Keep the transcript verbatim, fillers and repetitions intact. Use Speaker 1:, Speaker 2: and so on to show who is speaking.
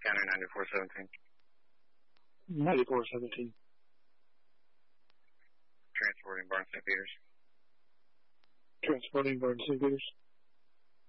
Speaker 1: County ninety-four seventeen.
Speaker 2: ninety-four seventeen.
Speaker 1: Transporting Barnes Saint Peters.
Speaker 2: Transporting Barnes Saint Peters.